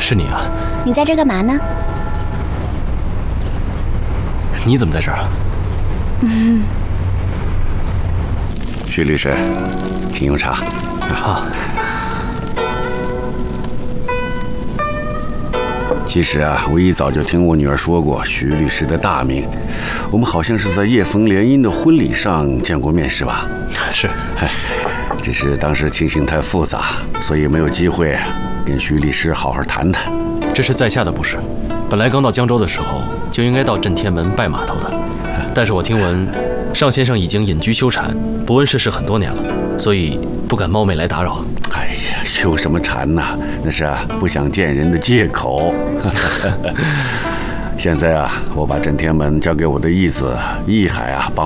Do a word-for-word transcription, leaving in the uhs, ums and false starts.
是你啊！ 你在这干嘛呢？ 你怎么在这儿啊？ 嗯。 徐律师，请用茶。 好。 其实啊，我一早就听我女儿说过徐律师的大名。我们好像是在叶枫联姻的婚礼上见过面，是吧？ 是。 只是当时情形太复杂，所以没有机会跟徐律师好好谈谈。 这是在下的不是。本来刚到江州的时候就应该到镇天门拜码头的，但是我听闻尚先生已经隐居修禅，不问世事很多年了，所以不敢冒昧来打扰。 哎呀，修什么禅呐？那是啊不想见人的借口。现在啊，我把镇天门交给我的义子义海啊，帮